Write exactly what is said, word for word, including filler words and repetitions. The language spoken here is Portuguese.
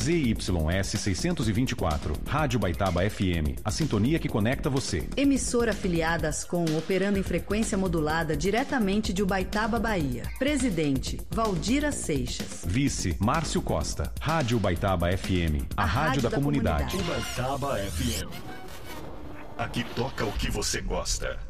Z Y S seiscentos e vinte e quatro, Rádio Baitaba F M, a sintonia que conecta você. Emissora afiliada Ascom, operando em frequência modulada diretamente de Ubaitaba, Bahia. Presidente, Valdira Seixas. Vice, Márcio Costa. Rádio Baitaba F M, a, a rádio, rádio da, da comunidade. comunidade. Baitaba F M. Aqui toca o que você gosta.